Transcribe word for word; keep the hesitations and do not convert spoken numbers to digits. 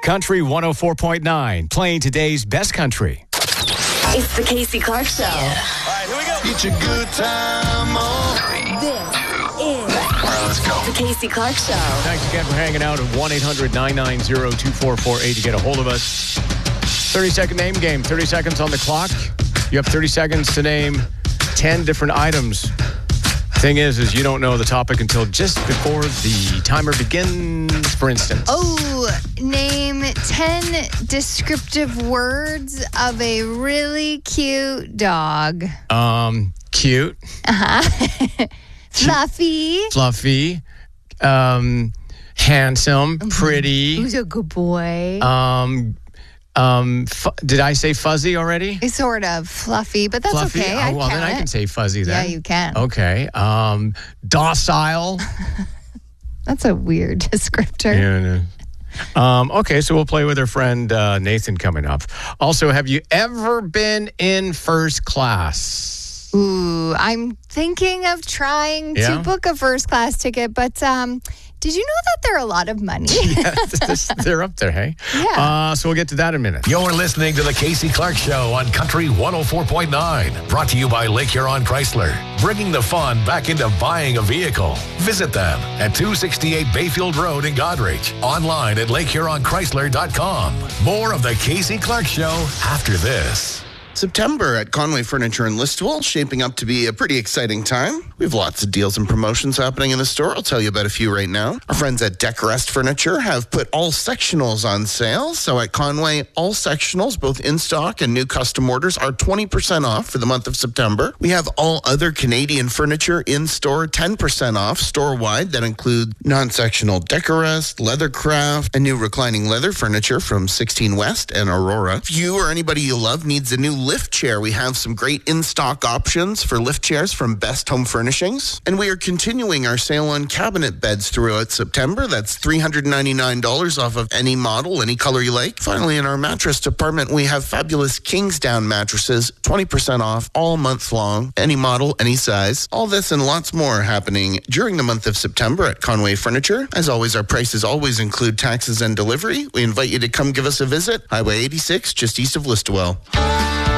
Country one oh four point nine, playing today's best country. It's the Casey Clark Show. Yeah. All right, here we go. It's a good time on. This is All right, let's go. the Casey Clark Show. Thanks again for hanging out at one eight hundred nine nine zero two four four eight to get a hold of us. thirty-second name game, thirty seconds on the clock. You have thirty seconds to name ten different items. Thing is, is you don't know the topic until just before the timer begins, for instance. Oh, name ten descriptive words of a really cute dog. Um, cute. Uh-huh. Fluffy. Fluffy. Um, handsome. Pretty. Who's a good boy? Um, um, fu- did I say fuzzy already? It's sort of fluffy, but that's Fluffy? okay. Oh, I well, count then I it. can say fuzzy then. Yeah, you can. Okay. Um, docile. That's a weird descriptor. Yeah, no. Um, okay, so we'll play with our friend uh, Nathan coming up. Also, have you ever been in first class? Ooh, I'm thinking of trying Yeah? to book a first class ticket, but um, did you know that they're a lot of money? Yeah, they're up there, hey? Yeah. Uh, so we'll get to that in a minute. You're listening to the Casey Clark Show on Country one oh four point nine. Brought to you by Lake Huron Chrysler. Bringing the fun back into buying a vehicle. Visit them at two sixty-eight Bayfield Road in Goderich. Online at lake huron chrysler dot com. More of the Casey Clark Show after this. September at Conway Furniture in Listowel, shaping up to be a pretty exciting time. We have lots of deals and promotions happening in the store. I'll tell you about a few right now. Our friends at Decorest Furniture have put all sectionals on sale. So at Conway, all sectionals, both in stock and new custom orders, are twenty percent off for the month of September. We have all other Canadian furniture in store, ten percent off store-wide. That include non-sectional Decorest, Leathercraft, and new reclining leather furniture from sixteen West and Aurora. If you or anybody you love needs a new lift chair, we have some great in-stock options for lift chairs from Best Home Furnishings. And we are continuing our sale on cabinet beds throughout September. That's three hundred ninety-nine dollars off of any model, any color you like. Finally, in our mattress department, we have fabulous Kingsdown mattresses, twenty percent off all month long, any model, any size. All this and lots more happening during the month of September at Conway Furniture. As always, our prices always include taxes and delivery. We invite you to come give us a visit. Highway eighty-six, just east of Listowel.